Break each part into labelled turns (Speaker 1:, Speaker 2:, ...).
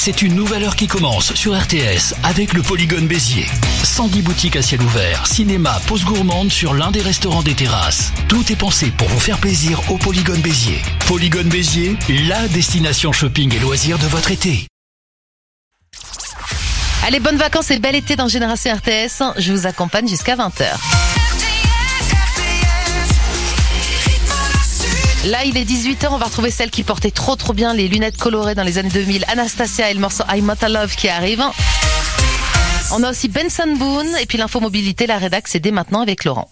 Speaker 1: c'est une nouvelle heure qui commence sur RTS avec le Polygone Béziers. 110 boutiques à ciel ouvert, cinéma, pause gourmande sur l'un des restaurants des terrasses. Tout est pensé pour vous faire plaisir au Polygone Béziers. Polygone Béziers, la destination shopping et loisirs de votre été.
Speaker 2: Allez, bonnes vacances et bel été dans Génération RTS. Je vous accompagne jusqu'à 20h. Là, il est 18h, on va retrouver celle qui portait trop bien les lunettes colorées dans les années 2000, Anastasia et le morceau I'm Not Love qui arrive. On a aussi Benson Boone et puis l'info mobilité, la rédac, c'est dès maintenant avec Laurent.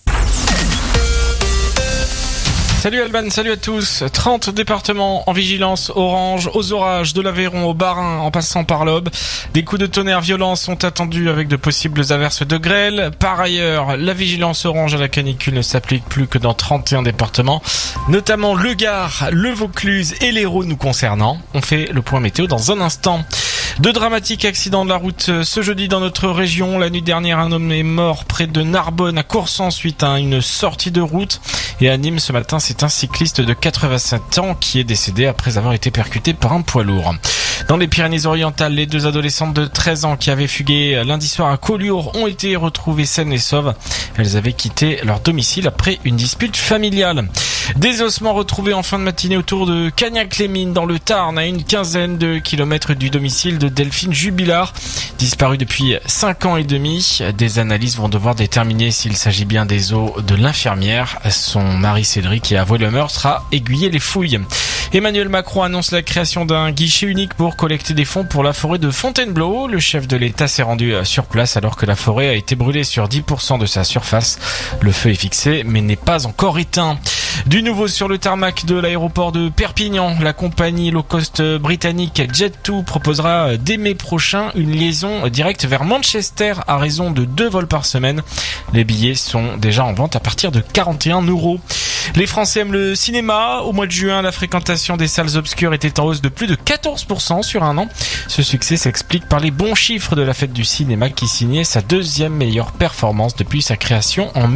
Speaker 3: Salut Alban, salut à tous. 30 départements en vigilance orange, aux orages, de l'Aveyron au Bas-Rhin en passant par l'Aube. Des coups de tonnerre violents sont attendus avec de possibles averses de grêle. Par ailleurs, la vigilance orange à la canicule ne s'applique plus que dans 31 départements, notamment le Gard, le Vaucluse et l'Hérault nous concernant. On fait le point météo dans un instant. Deux dramatiques accidents de la route ce jeudi dans notre région. La nuit dernière, un homme est mort près de Narbonne à Coursan suite à une sortie de route. Et à Nîmes ce matin, c'est un cycliste de 87 ans qui est décédé après avoir été percuté par un poids lourd. Dans les Pyrénées-Orientales, les deux adolescentes de 13 ans qui avaient fugué lundi soir à Collioure ont été retrouvées saines et sauves. Elles avaient quitté leur domicile après une dispute familiale. Des ossements retrouvés en fin de matinée autour de Cagnac-les-Mines dans le Tarn, à une quinzaine de kilomètres du domicile de Delphine Jubilard, disparue depuis 5 ans et demi. Des analyses vont devoir déterminer s'il s'agit bien des os de l'infirmière. Son mari Cédric, qui a avoué le meurtre, a aiguillé les fouilles. Emmanuel Macron annonce la création d'un guichet unique pour collecter des fonds pour la forêt de Fontainebleau. Le chef de l'État s'est rendu sur place alors que la forêt a été brûlée sur 10% de sa surface. Le feu est fixé mais n'est pas encore éteint. Du nouveau sur le tarmac de l'aéroport de Perpignan, la compagnie low cost britannique Jet2 proposera dès mai prochain une liaison directe vers Manchester à raison de 2 vols par semaine. Les billets sont déjà en vente à partir de 41 €. Les Français aiment le cinéma. Au mois de juin, la fréquentation des salles obscures était en hausse de plus de 14% sur un an. Ce succès s'explique par les bons chiffres de la fête du cinéma qui signait sa deuxième meilleure performance depuis sa création en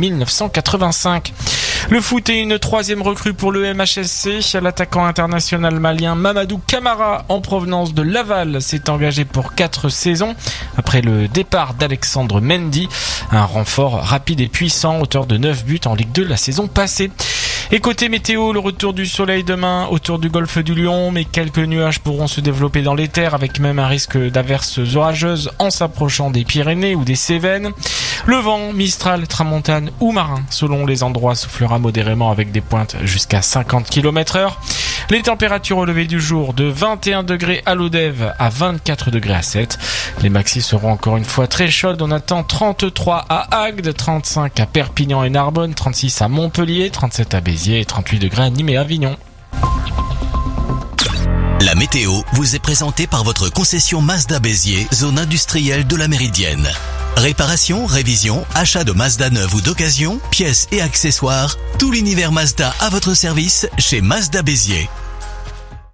Speaker 3: 1985. Le foot est une troisième recrue pour le MHSC. L'attaquant international malien Mamadou Camara, en provenance de Laval, s'est engagé pour 4 saisons après le départ d'Alexandre Mendy. Un renfort rapide et puissant, auteur de 9 buts en Ligue 2 la saison passée. Et côté météo, le retour du soleil demain autour du golfe du Lion, mais quelques nuages pourront se développer dans les terres avec même un risque d'averses orageuses en s'approchant des Pyrénées ou des Cévennes. Le vent, Mistral, Tramontane ou marin, selon les endroits, soufflera modérément avec des pointes jusqu'à 50 km/h. Les températures au lever du jour de 21 degrés à Lodève à 24 degrés à 7. Les maxis seront encore une fois très chaudes. On attend 33 à Agde, 35 à Perpignan et Narbonne, 36 à Montpellier, 37 à Béziers et 38 degrés à Nîmes et Avignon.
Speaker 1: La météo vous est présentée par votre concession Mazda Béziers, zone industrielle de la Méridienne. Réparation, révision, achat de Mazda neuve ou d'occasion, pièces et accessoires, tout l'univers Mazda à votre service chez Mazda Béziers.